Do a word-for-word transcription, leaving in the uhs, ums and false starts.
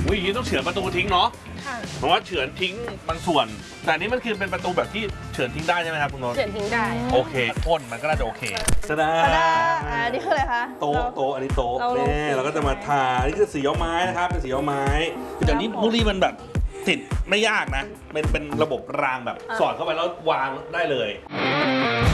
อุ้ยอย่างนี้ต้องเฉือนประตูทิ้งเนาะค่ะเพราะว่าเฉือนทิ้งบางส่วนแต่อันนี้มันคือเป็นประตูแบบที่เฉือนทิ้งได้ใช่ไหมครับคุณโน้ตเฉือนทิ้งได้โอเคพ่นมันก็น่าจะโอเคตะดาตาดาอ่านี่คืออะไรคะโต๊ะโต๊ะอันนี้โต๊ะเราลงนี่สีเราก็จะมาทาอันนี้คือสีย้อมไม้นะครับเป็นสีย้อมไม้คือเดี๋ยวนี้พวกนี้มันแบบติดไม่ยากนะเป็นเป็นระบบรางแบบสอดเข้าไปแล้ววางได้เลย